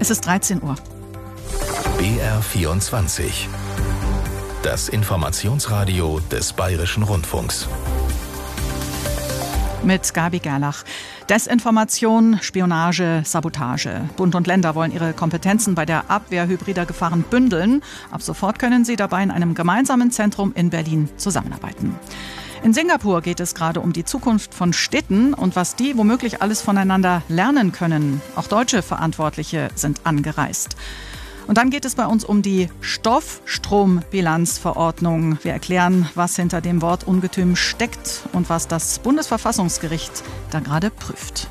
Es ist 13 Uhr. BR24. Das Informationsradio des Bayerischen Rundfunks. Mit Gabi Gerlach. Desinformation, Spionage, Sabotage. Bund und Länder wollen ihre Kompetenzen bei der Abwehr hybrider Gefahren bündeln. Ab sofort können sie dabei in einem gemeinsamen Zentrum in Berlin zusammenarbeiten. In Singapur geht es gerade um die Zukunft von Städten und was die womöglich alles voneinander lernen können. Auch deutsche Verantwortliche sind angereist. Und dann geht es bei uns um die Stoffstrombilanzverordnung. Wir erklären, was hinter dem Wort Ungetüm steckt und was das Bundesverfassungsgericht da gerade prüft.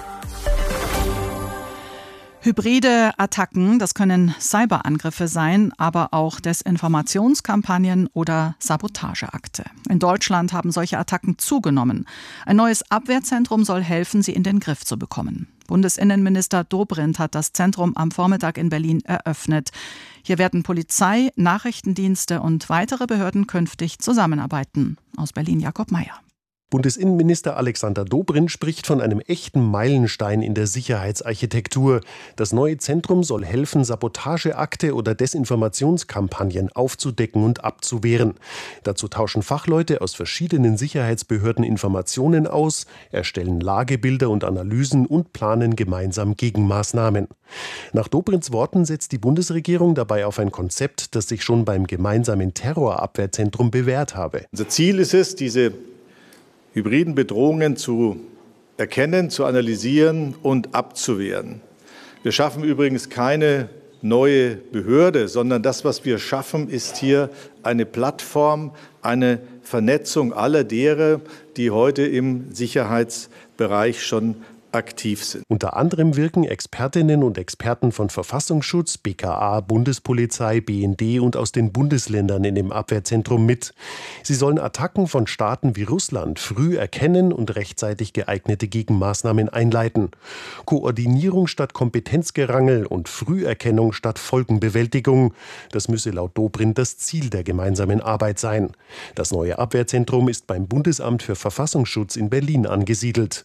Hybride Attacken, das können Cyberangriffe sein, aber auch Desinformationskampagnen oder Sabotageakte. In Deutschland haben solche Attacken zugenommen. Ein neues Abwehrzentrum soll helfen, sie in den Griff zu bekommen. Bundesinnenminister Dobrindt hat das Zentrum am Vormittag in Berlin eröffnet. Hier werden Polizei, Nachrichtendienste und weitere Behörden künftig zusammenarbeiten. Aus Berlin Jakob Mayer. Bundesinnenminister Alexander Dobrindt spricht von einem echten Meilenstein in der Sicherheitsarchitektur. Das neue Zentrum soll helfen, Sabotageakte oder Desinformationskampagnen aufzudecken und abzuwehren. Dazu tauschen Fachleute aus verschiedenen Sicherheitsbehörden Informationen aus, erstellen Lagebilder und Analysen und planen gemeinsam Gegenmaßnahmen. Nach Dobrindts Worten setzt die Bundesregierung dabei auf ein Konzept, das sich schon beim gemeinsamen Terrorabwehrzentrum bewährt habe. Unser Ziel ist es, diese hybriden Bedrohungen zu erkennen, zu analysieren und abzuwehren. Wir schaffen übrigens keine neue Behörde, sondern das, was wir schaffen, ist hier eine Plattform, eine Vernetzung aller derer, die heute im Sicherheitsbereich schon aktiv sind. Unter anderem wirken Expertinnen und Experten von Verfassungsschutz, BKA, Bundespolizei, BND und aus den Bundesländern in dem Abwehrzentrum mit. Sie sollen Attacken von Staaten wie Russland früh erkennen und rechtzeitig geeignete Gegenmaßnahmen einleiten. Koordinierung statt Kompetenzgerangel und Früherkennung statt Folgenbewältigung. Das müsse laut Dobrindt das Ziel der gemeinsamen Arbeit sein. Das neue Abwehrzentrum ist beim Bundesamt für Verfassungsschutz in Berlin angesiedelt.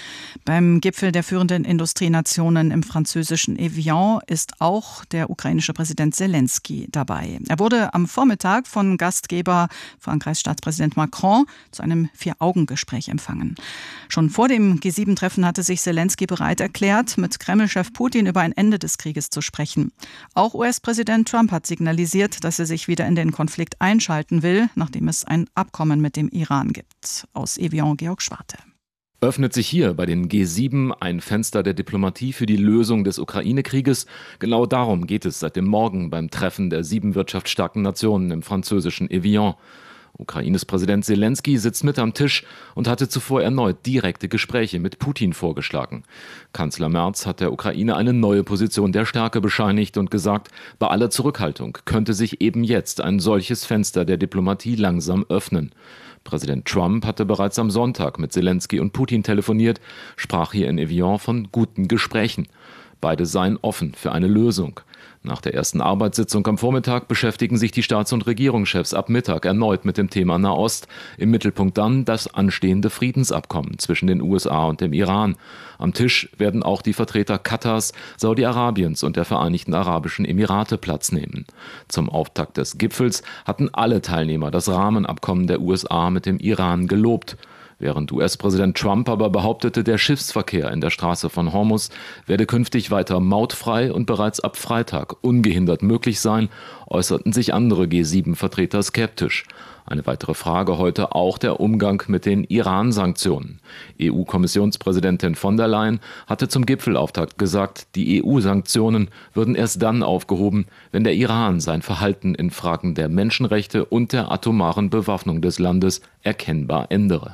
Beim Gipfel der führenden Industrienationen im französischen Evian ist auch der ukrainische Präsident Zelensky dabei. Er wurde am Vormittag von Gastgeber Frankreichs Staatspräsident Macron zu einem 4-Augen-Gespräch empfangen. Schon vor dem G7-Treffen hatte sich Zelensky bereit erklärt, mit Kreml-Chef Putin über ein Ende des Krieges zu sprechen. Auch US-Präsident Trump hat signalisiert, dass er sich wieder in den Konflikt einschalten will, nachdem es ein Abkommen mit dem Iran gibt. Aus Evian, Georg Schwarte. Öffnet sich hier bei den G7 ein Fenster der Diplomatie für die Lösung des Ukraine-Krieges? Genau darum geht es seit dem Morgen beim Treffen der 7 wirtschaftsstarken Nationen im französischen Evian. Ukraines Präsident Zelensky sitzt mit am Tisch und hatte zuvor erneut direkte Gespräche mit Putin vorgeschlagen. Kanzler Merz hat der Ukraine eine neue Position der Stärke bescheinigt und gesagt, bei aller Zurückhaltung könnte sich eben jetzt ein solches Fenster der Diplomatie langsam öffnen. Präsident Trump hatte bereits am Sonntag mit Zelensky und Putin telefoniert, sprach hier in Evian von guten Gesprächen. Beide seien offen für eine Lösung. Nach der ersten Arbeitssitzung am Vormittag beschäftigen sich die Staats- und Regierungschefs ab Mittag erneut mit dem Thema Nahost. Im Mittelpunkt dann das anstehende Friedensabkommen zwischen den USA und dem Iran. Am Tisch werden auch die Vertreter Katars, Saudi-Arabiens und der Vereinigten Arabischen Emirate Platz nehmen. Zum Auftakt des Gipfels hatten alle Teilnehmer das Rahmenabkommen der USA mit dem Iran gelobt. Während US-Präsident Trump aber behauptete, der Schiffsverkehr in der Straße von Hormuz werde künftig weiter mautfrei und bereits ab Freitag ungehindert möglich sein, äußerten sich andere G7-Vertreter skeptisch. Eine weitere Frage heute auch der Umgang mit den Iran-Sanktionen. EU-Kommissionspräsidentin von der Leyen hatte zum Gipfelauftakt gesagt, die EU-Sanktionen würden erst dann aufgehoben, wenn der Iran sein Verhalten in Fragen der Menschenrechte und der atomaren Bewaffnung des Landes erkennbar ändere.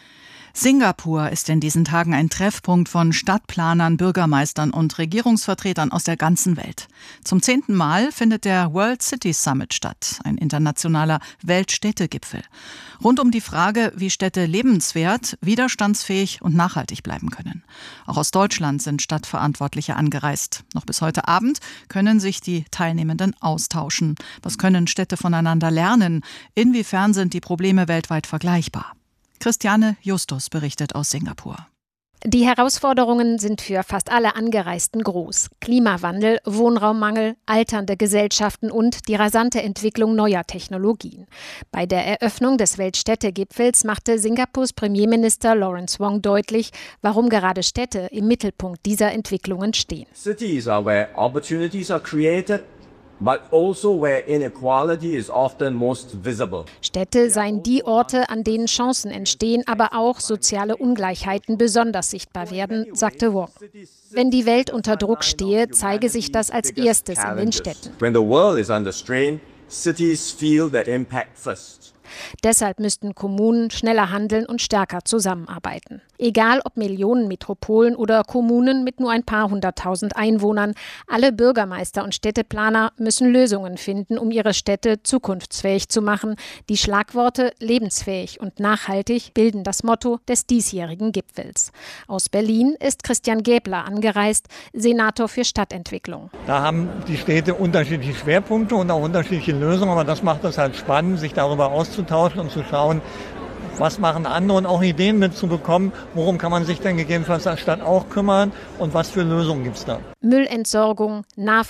Singapur ist in diesen Tagen ein Treffpunkt von Stadtplanern, Bürgermeistern und Regierungsvertretern aus der ganzen Welt. Zum 10. Mal findet der World City Summit statt, ein internationaler Weltstädtegipfel. Rund um die Frage, wie Städte lebenswert, widerstandsfähig und nachhaltig bleiben können. Auch aus Deutschland sind Stadtverantwortliche angereist. Noch bis heute Abend können sich die Teilnehmenden austauschen. Was können Städte voneinander lernen? Inwiefern sind die Probleme weltweit vergleichbar? Christiane Justus berichtet aus Singapur. Die Herausforderungen sind für fast alle Angereisten groß. Klimawandel, Wohnraummangel, alternde Gesellschaften und die rasante Entwicklung neuer Technologien. Bei der Eröffnung des Weltstädtegipfels machte Singapurs Premierminister Lawrence Wong deutlich, warum gerade Städte im Mittelpunkt dieser Entwicklungen stehen. Cities are where opportunities are created, but also where inequality is often most visible. Städte seien die Orte, an denen Chancen entstehen, aber auch soziale Ungleichheiten besonders sichtbar werden, sagte Wong. Wenn die Welt unter Druck stehe, zeige sich das als erstes in den Städten. When the world is under strain, cities feel that impact first. Deshalb müssten Kommunen schneller handeln und stärker zusammenarbeiten. Egal ob Millionenmetropolen oder Kommunen mit nur ein paar 100.000 Einwohnern, alle Bürgermeister und Städteplaner müssen Lösungen finden, um ihre Städte zukunftsfähig zu machen. Die Schlagworte lebensfähig und nachhaltig bilden das Motto des diesjährigen Gipfels. Aus Berlin ist Christian Gäbler angereist, Senator für Stadtentwicklung. Da haben die Städte unterschiedliche Schwerpunkte und auch unterschiedliche Lösungen, aber das macht es halt spannend, sich darüber auszutauschen und zu schauen, was machen andere und auch Ideen mitzubekommen, worum kann man sich denn gegebenenfalls als Stadt auch kümmern und was für Lösungen gibt es da. Müllentsorgung, Nahversorgung,